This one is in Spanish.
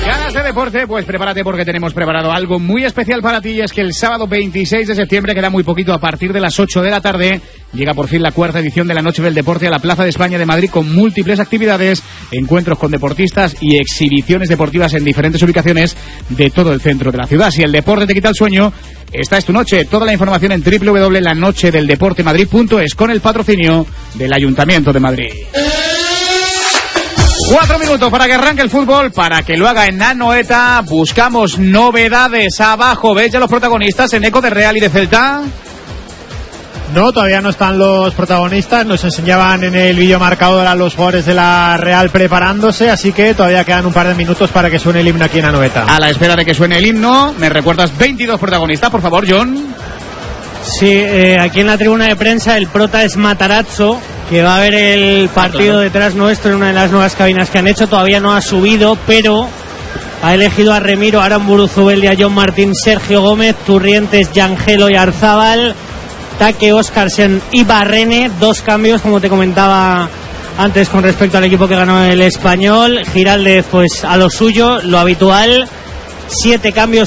¿Ganas de deporte? Pues prepárate porque tenemos preparado algo muy especial para ti. Y es que el sábado 26 de septiembre, queda muy poquito, a partir de las 8 de la tarde, llega por fin la cuarta edición de la Noche del Deporte a la Plaza de España de Madrid, con múltiples actividades, encuentros con deportistas y exhibiciones deportivas en diferentes ubicaciones de todo el centro de la ciudad. Si el deporte te quita el sueño, esta es tu noche. Toda la información en www.lanochedeldeportemadrid.es, con el patrocinio del Ayuntamiento de Madrid. 4 minutos para que arranque el fútbol, para que lo haga en Anoeta. Buscamos novedades abajo. ¿Ves ya los protagonistas en eco de Real y de Celta? No, todavía no están los protagonistas. Nos enseñaban en el vídeo marcador a los jugadores de la Real preparándose, así que todavía quedan un par de minutos para que suene el himno aquí en Anoeta. A la espera de que suene el himno, ¿me recuerdas 22 protagonistas, por favor, John? Sí, aquí en la tribuna de prensa el prota es Matarazzo, que va a ver el partido detrás nuestro en una de las nuevas cabinas que han hecho. Todavía no ha subido, pero ha elegido a Remiro, Aramburu, Zubeldia, John Martín, Sergio Gómez, Turrientes, Yangelo y Arzabal, Taque, Oscarsen y Barrene. 2 cambios, como te comentaba antes, con respecto al equipo que ganó el Español. Giraldez, pues a lo suyo, lo habitual. 7 cambios